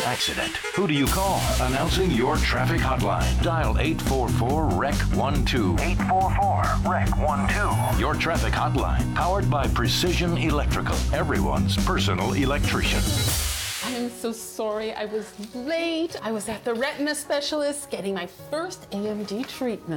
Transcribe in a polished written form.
accident. Who do you call? Announcing your traffic hotline. Dial 844-REC-12. 844-REC-12. Your traffic hotline, powered by Precision Electrical, everyone's personal electrician. I am so sorry I was late. I was at the retina specialist getting my first AMD treatment.